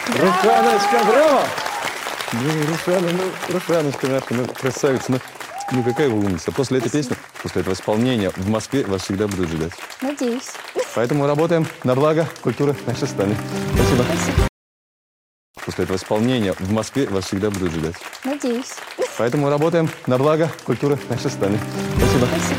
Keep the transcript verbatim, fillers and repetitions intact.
Русланочка, браво! Блин, Руслана, ну, Русланочка наша, ну, красавица, ну, ну, какая вы умница. После этой Спасибо. песни, после этого исполнения в Москве вас всегда будут ждать. Надеюсь. Поэтому работаем на благо культуры нашей страны. Спасибо. Спасибо. После этого исполнения в Москве вас всегда будут ждать. Надеюсь. Поэтому работаем на благо культуры нашей страны. Спасибо. Спасибо.